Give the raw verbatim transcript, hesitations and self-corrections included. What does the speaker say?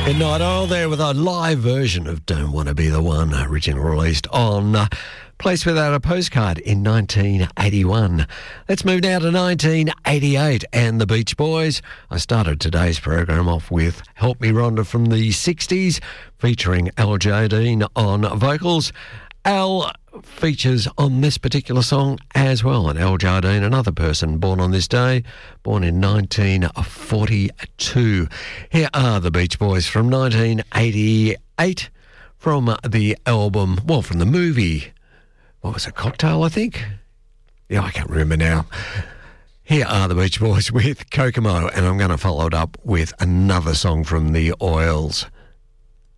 Midnight Oil there with a live version of Don't Wanna Be the One, originally released on uh, Place Without a Postcard in nineteen eighty-one. Let's move now to nineteen eighty-eight and the Beach Boys. I started today's program off with Help Me Rhonda from the sixties, featuring Al Jardine on vocals. Al features on this particular song as well, and Al Jardine, another person born on this day, born in nineteen forty-two. Here are the Beach Boys from nineteen eighty-eight, from the album, well, from the movie, what was it, Cocktail, I think? Yeah, I can't remember now. Here are the Beach Boys with Kokomo, and I'm going to follow it up with another song from the Oils.